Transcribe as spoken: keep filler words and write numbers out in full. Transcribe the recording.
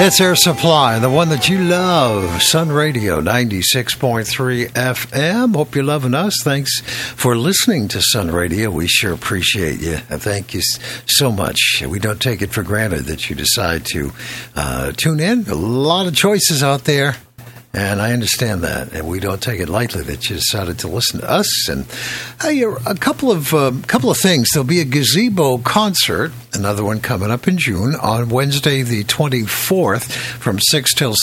It's Air Supply, the one that you love. Sun Radio, ninety-six point three F M. Hope you're loving us. Thanks for listening to Sun Radio. We sure appreciate you. Thank you so much. We don't take it for granted that you decide to uh, tune in. A lot of choices out there. And I understand that, and we don't take it lightly that you decided to listen to us. And hey, a couple of uh, couple of things. There'll be a gazebo concert, another one coming up in June on Wednesday, the twenty-fourth, from six till